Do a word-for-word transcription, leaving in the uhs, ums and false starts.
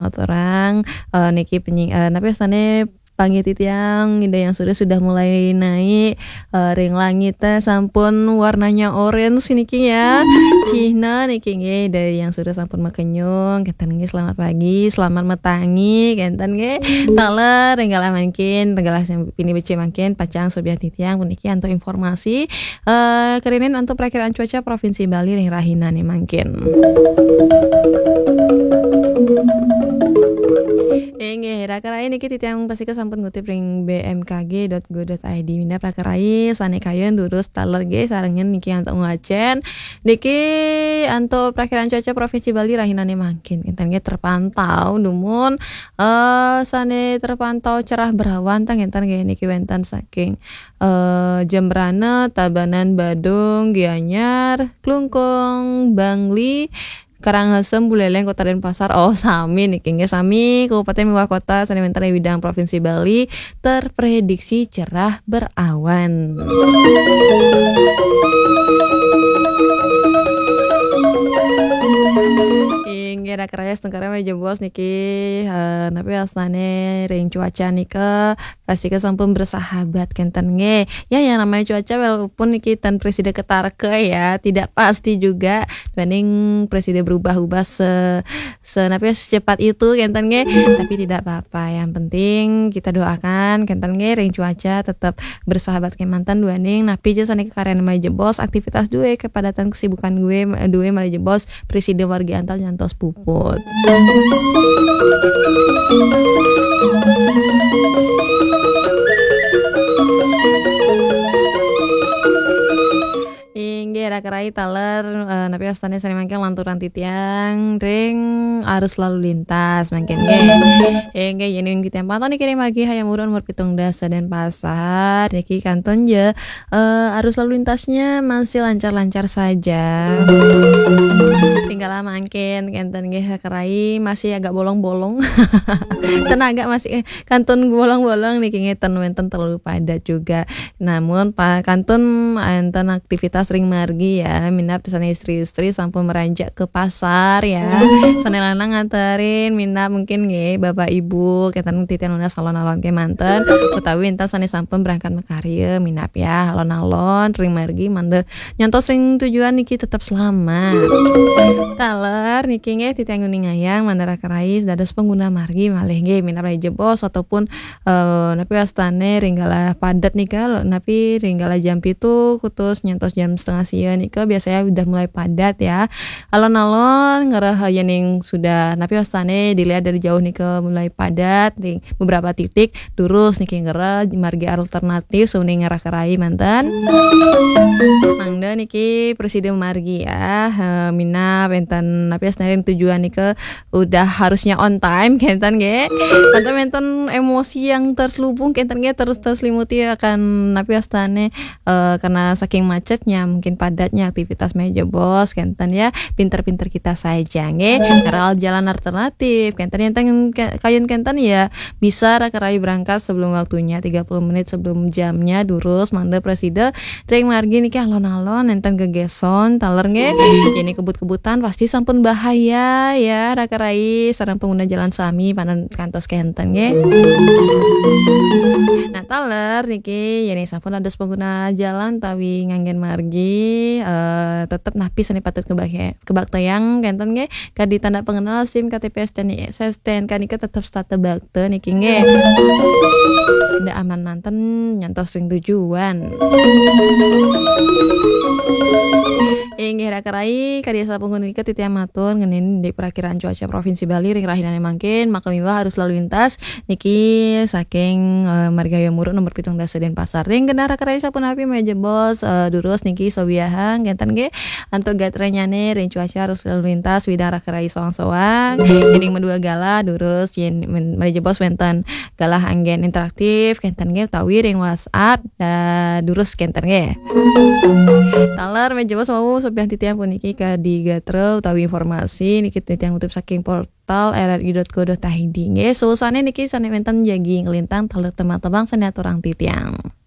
selamat orang uh, niki penying uh, napi asane pangit titiang ida yang sudah sudah mulai naik uh, ring langit teh sampun warnanya orange niki ya cihna niki nge dari yang sudah sampun makenyung kenten nge selamat pagi selamat metangi kenten nge taler renggala mangkin renggala pini bece mangkin pacang sobian titiang puniki anto informasi uh, kerinin anto perakiraan cuaca provinsi Bali ring rahina nih mangkin. Inge rakarai niki titiang pasti kesampun ngutip ring b m k g dot go dot i d minda prakarai sane kayen durus taler ge sarengen niki anto ngacen niki anto prakiraan cuaca provinsi Bali rahinane makin enten ge terpantau dumun uh, sane terpantau cerah berawan tang enten ge niki wenten saking uh, Jembrana Tabanan Badung Gianyar Klungkung Bangli Karangasem, Buleleng, Kota Denpasar, oh sami nih kayaknya sami Kabupaten Miwah Kota, Sanementara Widang Provinsi Bali terprediksi cerah berawan. Inggih rakeraya setengkara meja bos niki uh, napi asane ring cuaca nika pasti kesampun bersahabat kenten nge ya yang namanya cuaca walaupun niki tan presiden ketarke ya tidak pasti juga dibanding presiden berubah-ubah se, se napi secepat itu kenten nge tapi tidak apa-apa yang penting kita doakan kenten nge ring cuaca tetap bersahabat ke mantan dibanding napi jasa niki karyan meja bos aktivitas dua kepadatan kesibukan gue dua meja bos presiden wargi antal nyantos puput. Inggih rakarai taler uh, napi astane sane mangke lanturan titiang ring arus lalu lintas mangke nggih. Inggih yen kita pantau niki magi hayam urun umur pitung dasa dan pasar niki kanton je uh, arus lalu lintasnya masih lancar-lancar saja. Tinggal mangkin kenten nggih rakarai masih agak bolong-bolong. Tenaga masih eh, kanton bolong-bolong niki ngeten wenten terlalu padat juga. Namun Pak kanton enten aktivitas ring margi ya minap sana istri-istri sampun meranjak ke pasar ya sana lanang nganterin minap mungkin nge bapak ibu ketan titian lunas alon-alon ke manten utawi entar sana sampun berangkat mekarya minap ya alon-alon ring margi mande nyantos ring tujuan niki tetap selamat taler niki nge titian nguning ayang mandara kerais dados pengguna margi malih nge minap rai jebos ataupun uh, napi astane ringgala padat nika napi ringgala jam pitu kutus nyantos jam setengah siang nika biasanya udah mulai padat ya alon-alon ngerahayan yang sudah napi wastane dilihat dari jauh nika mulai padat di beberapa titik durus niki ngera margi alternatif seuning ngarah kerai mantan mangda niki presiden margi ya uh, mina bentan napi wastane tujuan nika udah harusnya on time kentan ge kantor menten emosi yang terselubung kentan ge terus terselimuti akan napi wastane uh, karena saking macetnya mungkin padatnya aktivitas meja bos kenten ya pinter-pinter kita saja nge karena jalan alternatif kenten yang kayun kenten ya bisa rakerai berangkat sebelum waktunya tiga puluh menit sebelum jamnya durus mangda presiden ring margi niki alon-alon enten gegeson taler nge ini kebut-kebutan pasti sampun bahaya ya rakerai sareng pengguna jalan sami panen kantos kenten nge nah taler niki ini sampun ada pengguna jalan tawi nganggen margi uh, tetap napi sani patut kebak kebaktayang kenten nge kadi tanda pengenal SIM K T P S T N K nika tetap stata bakte niki nge ndak aman manten nyantos ring tujuan inggih rakarai kadiasa pengguna nika titiang matur ngenin di perakiraan cuaca provinsi Bali ring rahinane mangkin maka miwa harus lalu lintas niki saking uh, marga yamurun nomor pitung dasa dan pasar ring genah rakarai sapun api meja bos uh, durus niki sobiahang genten ge anto gatrenyane ring cuaca harus lalu lintas widang rakarai soang-soang jening medua gala durus yen meja bos wenten galah anggen interaktif genten ge utawi ring WhatsApp da durus genten ge taler meja bos mau sobiah titiang puniki ka di gatre utawi informasi niki titiang utip saking portal r r i dot go dot i d nge susane niki sane wenten jagi ngelintang taler temang-temang sane aturang titiang